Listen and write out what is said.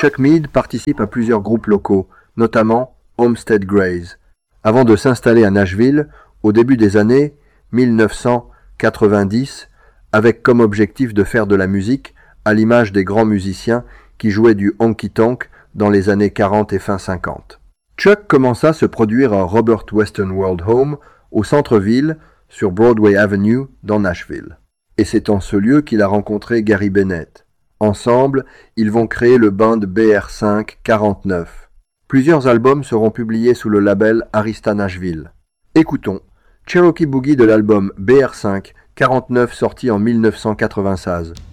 Chuck Mead participe à plusieurs groupes locaux, notamment Homestead Grays, avant de s'installer à Nashville au début des années 1990, avec comme objectif de faire de la musique à l'image des grands musiciens qui jouaient du honky-tonk dans les années 40 et fin 50. Chuck commença à se produire à Robert Weston World Home, au centre-ville, sur Broadway Avenue, dans Nashville. Et c'est en ce lieu qu'il a rencontré Gary Bennett. Ensemble, ils vont créer le band BR5 49. Plusieurs albums seront publiés sous le label Arista Nashville. Écoutons Cherokee Boogie de l'album BR5 49 sorti en 1996.